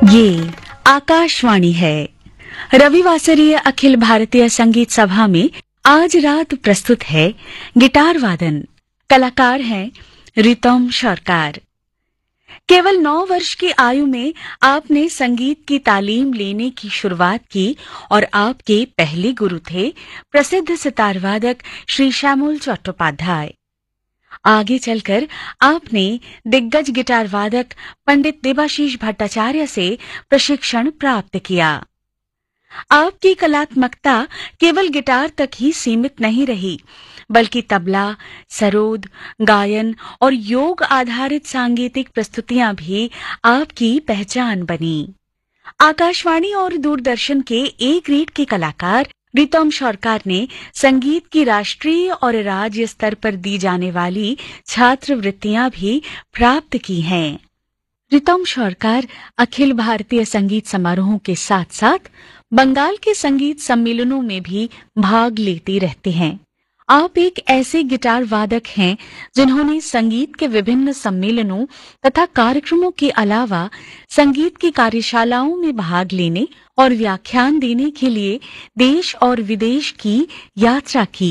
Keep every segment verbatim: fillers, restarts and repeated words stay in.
ये आकाशवाणी है। रविवासरीय अखिल भारतीय संगीत सभा में आज रात प्रस्तुत है गिटार वादन। कलाकार हैं रितम सरकार। केवल नौ वर्ष की आयु में आपने संगीत की तालीम लेने की शुरुआत की और आपके पहले गुरु थे प्रसिद्ध सितार वादक श्री श्यामल चट्टोपाध्याय। आगे चलकर आपने दिग्गज गिटार वादक पंडित देबाशीष भट्टाचार्य से प्रशिक्षण प्राप्त किया। आपकी कलात्मकता केवल गिटार तक ही सीमित नहीं रही, बल्कि तबला, सरोद, गायन और योग आधारित सांगीतिक प्रस्तुतियां भी आपकी पहचान बनी। आकाशवाणी और दूरदर्शन के ए ग्रेड के कलाकार रितम सरकार ने संगीत की राष्ट्रीय और राज्य स्तर पर दी जाने वाली छात्रवृत्तियां भी प्राप्त की हैं। रितम सरकार अखिल भारतीय संगीत समारोहों के साथ साथ बंगाल के संगीत सम्मेलनों में भी भाग लेते रहते हैं। आप एक ऐसे गिटार वादक हैं जिन्होंने संगीत के विभिन्न सम्मेलनों तथा कार्यक्रमों के अलावा संगीत की कार्यशालाओं में भाग लेने और व्याख्यान देने के लिए देश और विदेश की यात्रा की।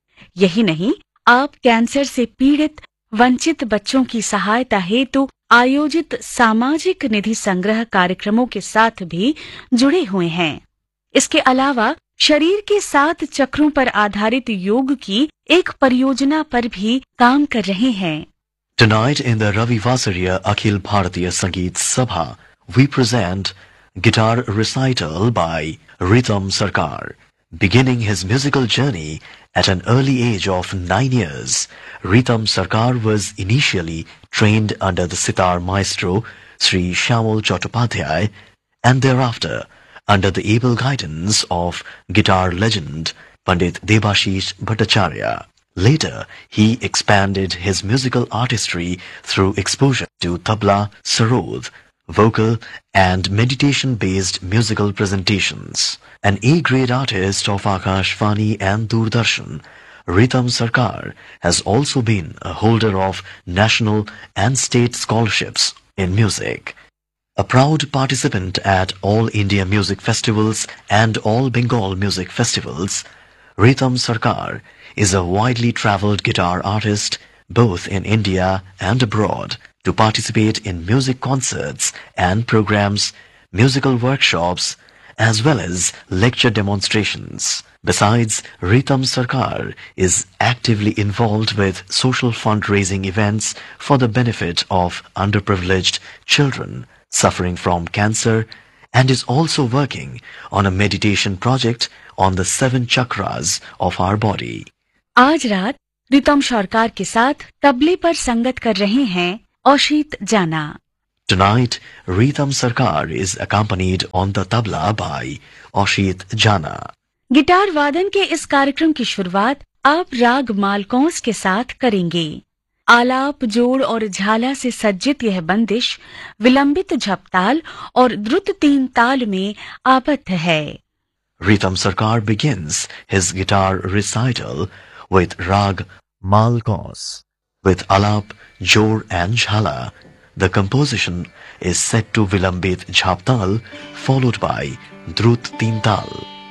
यही नहीं, आप कैंसर से पीड़ित वंचित बच्चों की सहायता हेतु आयोजित सामाजिक निधि संग्रह कार्यक्रमों के साथ भी जुड़े हुए हैं। इसके अलावा शरीर के सात चक्रों पर आधारित योग की एक परियोजना पर भी काम कर रहे हैं। Tonight in the Ravivasariya Akhil Bharatiya Sangeet Sabha, we present guitar recital by Ritam Sarkar. Beginning his musical journey at an early age of nine years, Ritam Sarkar was initially trained under the sitar maestro Sri Shyamal Chattopadhyay and thereafter under the able guidance of guitar legend Pandit Debashish Bhattacharya. Later, he expanded his musical artistry through exposure to tabla, sarod, vocal and meditation-based musical presentations. An A-grade artist of Akashvani and Doordarshan, Ritam Sarkar has also been a holder of national and state scholarships in music. A proud participant at All India Music Festivals and All Bengal Music Festivals, Ritam Sarkar is a widely travelled guitar artist both in India and abroad to participate in music concerts and programs, musical workshops, as well as lecture demonstrations. Besides, Ritam Sarkar is actively involved with social fundraising events for the benefit of underprivileged children suffering from cancer and is also working on a meditation project on the seven chakras of our body. आज रात रितम सरकार के साथ तबले पर संगत कर रहे हैं औशित जाना। Tonight, Ritam Sarkar is accompanied on the tabla by Oshit Jana. Guitar वादन के इस कार्यक्रम की शुरुआत आप राग मालकौंस के साथ करेंगे। आलाप, जोड़ और झाला से सज्जित यह बंदिश विलंबित झपताल और द्रुत तीन ताल में आबद्ध है। Ritam Sarkar begins his guitar recital with Rag Malkaus. With Alap, Jor and Jhala, the composition is set to Vilambit Jhaptal followed by Drut Tintal.